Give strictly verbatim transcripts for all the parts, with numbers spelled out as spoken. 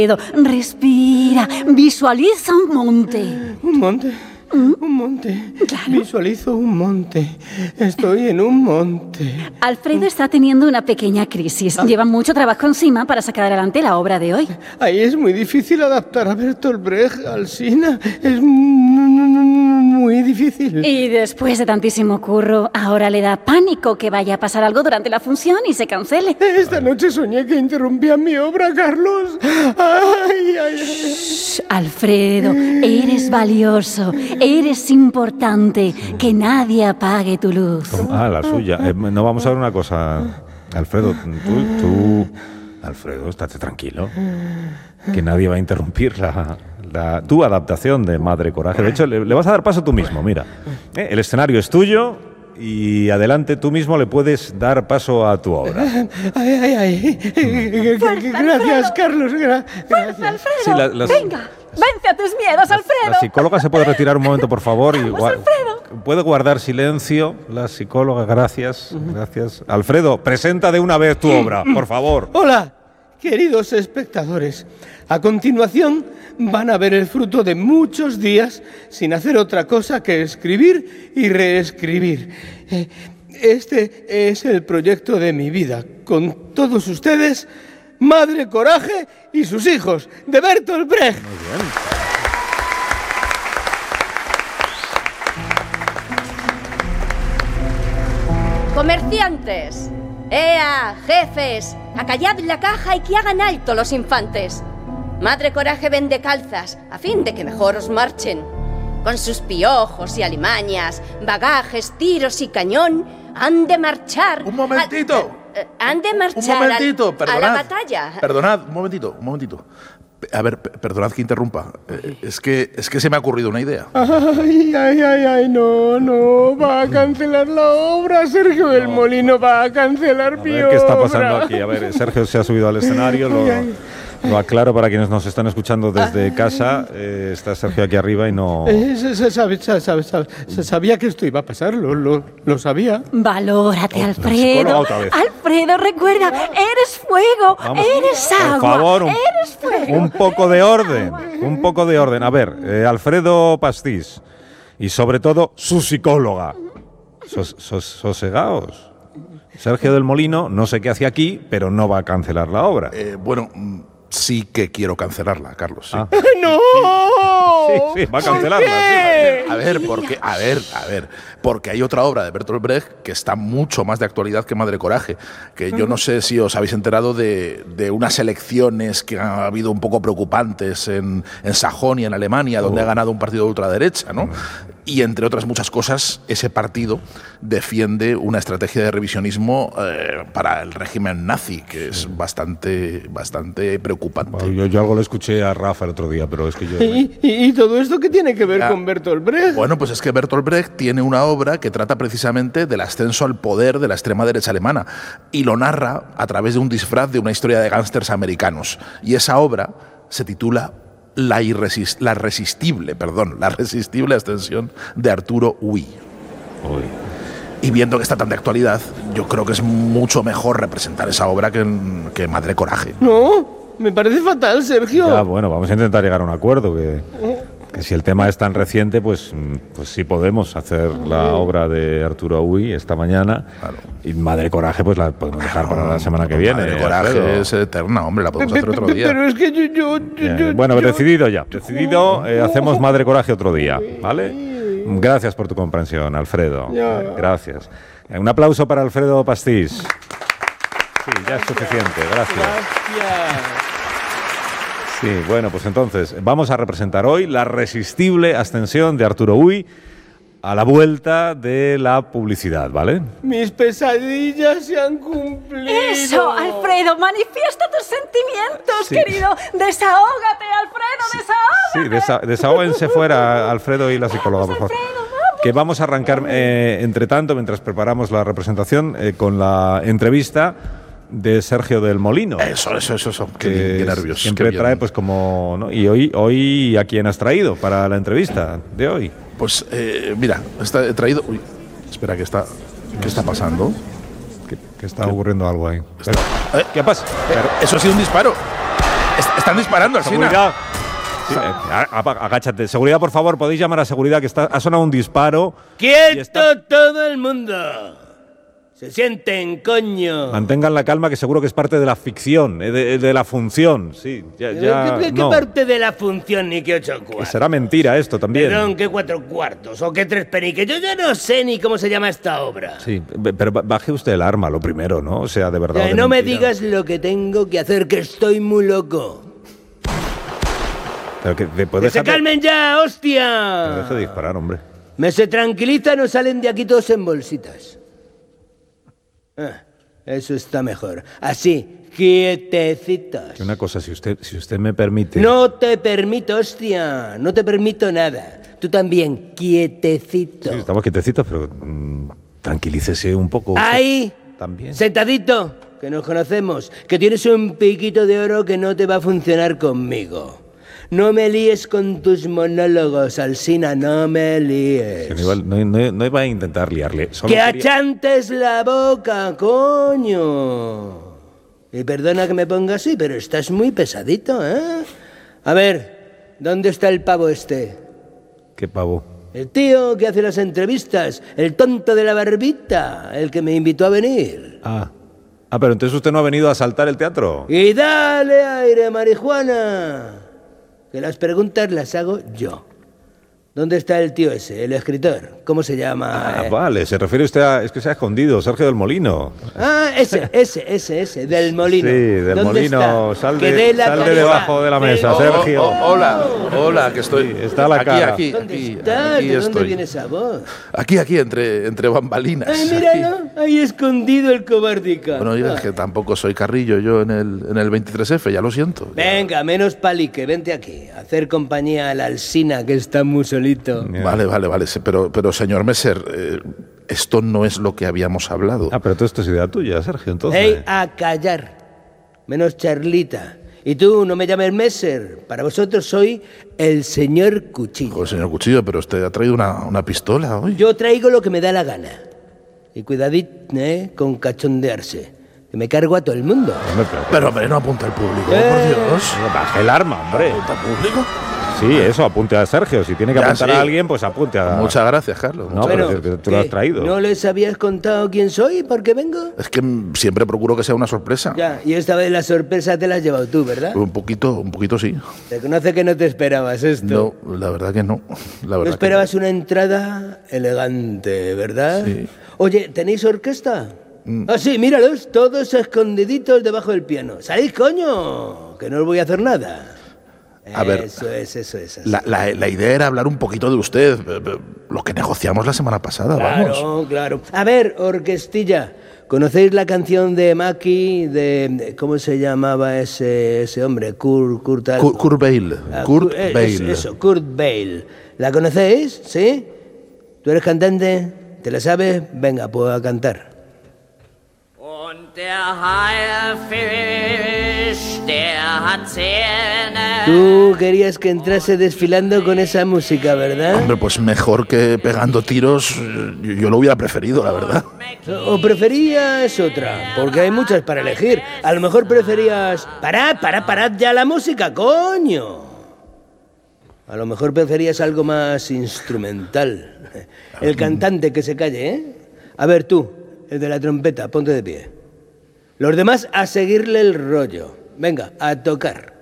Respira, visualiza un monte. ¿Un monte? ¿Mm? Un monte. Claro. Visualizo un monte. Estoy en un monte. Alfredo está teniendo una pequeña crisis. Ah. Lleva mucho trabajo encima para sacar adelante la obra de hoy. Ahí es muy difícil adaptar a Bertolt Brecht al Sina. Es muy difícil. Y después de tantísimo curro, ahora le da pánico que vaya a pasar algo durante la función y se cancele. Esta noche soñé que interrumpían mi obra, Carlos. Ay, ay, ay. Shh, Alfredo, eres valioso. Eres importante. Que nadie apague tu luz. Ah, la suya. Eh, no, vamos a ver una cosa. Alfredo, tú... tú Alfredo, estate tranquilo. Que nadie va a interrumpir la, la, tu adaptación de Madre Coraje. De hecho, le, le vas a dar paso tú mismo, mira. Eh, el escenario es tuyo y adelante tú mismo le puedes dar paso a tu obra. Ay, ay, ay. Gracias, Carlos. Gra Fuerza, Alfredo. Sí, la, las... Venga. Vence a tus miedos, Alfredo. La psicóloga se puede retirar un momento, por favor. Vamos, y Alfredo. Puede guardar silencio. La psicóloga, gracias. Gracias. Alfredo, presenta de una vez tu obra, por favor. Hola, queridos espectadores. A continuación van a ver el fruto de muchos días sin hacer otra cosa que escribir y reescribir. Este es el proyecto de mi vida. Con todos ustedes, Madre Coraje y sus hijos, de Bertolt Brecht. Muy bien. Comerciantes, ¡ea, jefes! Acallad la caja y que hagan alto los infantes. Madre Coraje vende calzas, a fin de que mejor os marchen. Con sus piojos y alimañas, bagajes, tiros y cañón, han de marchar... ¡Un momentito! A, han de marchar un momentito, al, perdonad, a la batalla. Perdonad, un momentito, un momentito. A ver, perdonad que interrumpa. Eh, es que es que se me ha ocurrido una idea. Ay, ay, ay, ay, no, no, va a cancelar la obra. Sergio del no. Molino va a cancelar mi obra. ¿Qué está pasando aquí? A ver, Sergio se ha subido al escenario, lo, lo aclaro para quienes nos están escuchando desde casa. Eh, está Sergio aquí arriba y no... Eh, se, se, sabe, se, sabe, sabe, se sabía que esto iba a pasar, lo, lo, lo sabía. Valórate, Alfredo. Alfredo, recuerda, eres fuego, Vamos, eres agua, por favor, un, eres fuego. Un poco de orden, un poco de orden. A ver, eh, Alfredo Pastís y sobre todo su psicóloga. Sos, sos, sosegaos. Sergio del Molino, no sé qué hace aquí, pero no va a cancelar la obra. Eh, bueno, sí que quiero cancelarla, Carlos. Sí. Ah. ¡No! Sí, sí, va a cancelarla. Sí. A ver, porque, a ver, a ver, porque hay otra obra de Bertolt Brecht que está mucho más de actualidad que Madre Coraje, que yo no sé si os habéis enterado de, de unas elecciones que ha habido un poco preocupantes en, en Sajonia, en Alemania, donde oh. ha ganado un partido de ultraderecha, ¿no? Y entre otras muchas cosas, ese partido defiende una estrategia de revisionismo eh, para el régimen nazi, que es bastante, bastante preocupante. Bueno, yo, yo algo le escuché a Rafa el otro día, pero es que yo... ¿Y, y, y todo esto qué tiene que ver ya. con Bertolt Brecht? Bueno, pues es que Bertolt Brecht tiene una obra que trata precisamente del ascenso al poder de la extrema derecha alemana y lo narra a través de un disfraz de una historia de gángsters americanos. Y esa obra se titula La, irresist la resistible, perdón, la resistible ascensión de Arturo Ui. Uy. Y viendo que está tan de actualidad, yo creo que es mucho mejor representar esa obra que, que Madre Coraje. No, me parece fatal, Sergio. Ya, bueno, vamos a intentar llegar a un acuerdo que, que si el tema es tan reciente, pues, pues sí podemos hacer la obra de Arturo Ui esta mañana. Claro. Y Madre Coraje, pues la podemos dejar para la semana que viene. Madre Coraje pero... es eterna, hombre, la podemos hacer otro día. Pero es que yo... yo, yo, yo bueno, yo... decidido ya. Decidido, eh, hacemos Madre Coraje otro día, ¿vale? Gracias por tu comprensión, Alfredo. Ya. Gracias. Un aplauso para Alfredo Pastís. Sí, ya es suficiente. Gracias. Gracias. Sí, bueno, pues entonces vamos a representar hoy la resistible ascensión de Arturo Ui a la vuelta de la publicidad, ¿vale? Mis pesadillas se han cumplido. Eso, Alfredo, manifiesta tus sentimientos, sí. querido. Desahógate, Alfredo, desahógate. Sí, desa desahóguense fuera, Alfredo y la psicóloga, por favor. Alfredo, vamos. Que vamos a arrancar, eh, entre tanto, mientras preparamos la representación, eh, con la entrevista de Sergio del Molino. Eso, eso, eso, eso. Qué, qué nervios. Siempre qué trae, pues como... ¿no? Y hoy, hoy, ¿a quién has traído para la entrevista de hoy? Pues, eh, mira, está, he traído... Uy, espera, ¿qué está, ¿qué está pasando? Que, que está ¿Qué? ocurriendo algo ahí. Está, Pero, eh, ¿Qué pasa? Eh, eso ha sido un disparo. Están disparando, Alsina. Seguridad. Sí, eh, agáchate. Seguridad, por favor, podéis llamar a seguridad, que está, ha sonado un disparo. ¡Quieto está... todo el mundo! Se sienten, coño. Mantengan la calma, que seguro que es parte de la ficción, eh, de, de la función. Sí, ya, ya, ¿Qué, qué no. parte de la función ni qué ocho cuartos? Que será mentira esto también. Perdón, ¿qué cuatro cuartos? ¿O qué tres peniques? Yo ya no sé ni cómo se llama esta obra. Sí, pero baje usted el arma, lo primero, ¿no? O sea, de verdad. Eh, de no me mentira. digas lo que tengo que hacer, que estoy muy loco. Pero que, te ¡Que se calmen ya, hostia! Pero deje de disparar, hombre. Me se tranquiliza, no salen de aquí todos en bolsitas. Ah, eso está mejor. Así, quietecitos. Una cosa, si usted, si usted me permite... No te permito, hostia. No te permito nada. Tú también, quietecito. Sí, estamos quietecitos, pero mmm, tranquilícese un poco. Ahí, también. Sentadito, que nos conocemos. Que tienes un piquito de oro que no te va a funcionar conmigo. No me líes con tus monólogos, Alsina, no me líes. Sí, no, iba, no, no, no iba a intentar liarle. Solo ¡Que quería... achantes la boca, coño! Y perdona que me ponga así, pero estás muy pesadito, ¿eh? A ver, ¿dónde está el pavo este? ¿Qué pavo? El tío que hace las entrevistas, el tonto de la barbita, el que me invitó a venir. Ah. Ah, pero entonces usted no ha venido a asaltar el teatro. Y dale aire, marihuana. Que las preguntas las hago yo. ¿Dónde está el tío ese, el escritor? ¿Cómo se llama? Ah, eh? vale, se refiere usted a... Es que se ha escondido, Sergio del Molino. Ah, ese, ese, ese, ese, del Molino. Sí, del ¿Dónde Molino. está? Sal Que de, dé la sal de cara. debajo de la mesa, Oh, Sergio. Oh, oh, hola, hola, que estoy... Sí, está la aquí, cara. Aquí, ¿Dónde aquí, estás? aquí ¿De dónde estoy. viene esa voz? Aquí, aquí, entre, entre bambalinas. Ay, Aquí. míralo, ahí escondido el cobardica. Bueno, oiga, es que tampoco soy carrillo yo en el, en el veintitrés efe, ya lo siento. Venga, menos palique, vente aquí. A hacer compañía a la Alsina, que está muy solito. Vale, vale, vale, sí, pero, pero señor Messer, eh, esto no es lo que habíamos hablado. Ah, pero todo esto es idea tuya, Sergio, entonces. ¡Ey, a callar! Menos charlita. Y tú, no me llames Messer. Para vosotros soy el señor Cuchillo. Joder, señor Cuchillo, pero usted ha traído una, una pistola hoy. Yo traigo lo que me da la gana. Y cuidadito, ¿eh? Con cachondearse. Que me cargo a todo el mundo. Hombre, pero- Pero, hombre, no apunta al público, Eh. por Dios. Baje el arma, hombre. ¿Apunta al público? Sí, eso, apunte a Sergio. Si tiene que Ya, apuntar sí. a alguien, pues apunte a... Muchas gracias, Carlos. No, muchas pero gracias. es que tú lo has ¿qué? traído. ¿No les habías contado quién soy y por qué vengo? Es que mm, siempre procuro que sea una sorpresa. Ya, y esta vez la sorpresa te la has llevado tú, ¿verdad? Un poquito, un poquito sí. Reconoce que no te esperabas esto. No, la verdad que no. La No verdad esperabas una entrada elegante, ¿verdad? Sí. Oye, ¿tenéis orquesta? Mm. Ah, sí, míralos, todos escondiditos debajo del piano. ¡Salid, coño! Que no os voy a hacer nada. A ver, Eso es, eso es. que así. la, la- la idea era hablar un poquito de usted, eh, eh, lo que negociamos la semana pasada, vamos. Claro, claro. A ver, orquestilla, ¿conocéis la canción de Maki, de, de- ¿cómo se llamaba ese, ese hombre? Kurt, Kurt, algo. Kurt, Kurt Bale. Ah, Kurt eh, Bale. Eso, eso, Kurt Bale. ¿La conocéis? ¿Sí? ¿Tú eres cantante? ¿Te la sabes? Venga, pues a cantar. Und der Haiffisch, der hat Zähne. Tú querías que entrase desfilando con esa música, ¿verdad? Hombre, pues mejor que pegando tiros, eh, yo, yo lo hubiera preferido, la verdad. ¿O preferías otra? Porque hay muchas para elegir. A lo mejor preferías... ¡Parad, parad, parad ya la música, coño! A lo mejor preferías algo más instrumental. El cantante que se calle, ¿eh? A ver tú, el de la trompeta, ponte de pie. Los demás a seguirle el rollo. Venga, a tocar.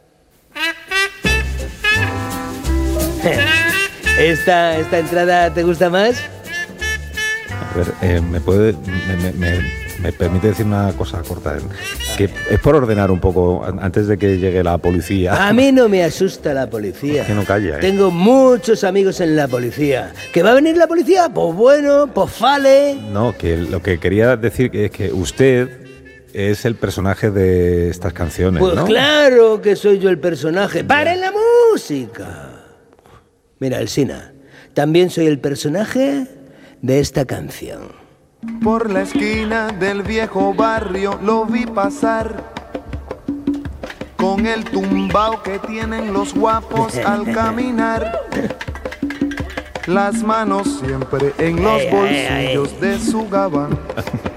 ¿Esta, esta entrada te gusta más? A ver, eh, ¿me puede... Me, me- me- me permite decir una cosa corta? Que es por ordenar un poco, an- antes de que llegue la policía. A mí no me asusta la policía. Es que no calla, ¿eh? Tengo muchos amigos en la policía. ¿Que va a venir la policía? Pues bueno, pues fale. No, que lo que quería decir es que usted es el personaje de estas canciones, Pues ¿no? claro que soy yo el personaje. ¡Paren la música! Mira, Alsina, también soy el personaje de esta canción. Por la esquina del viejo barrio lo vi pasar con el tumbao que tienen los guapos al caminar. Las manos siempre en los Ay, ay, ay. bolsillos de su gabán.